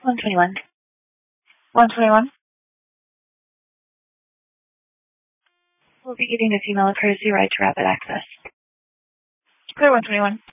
121. 121. We'll be giving the female a courtesy ride to Rapid Access. Clear 121.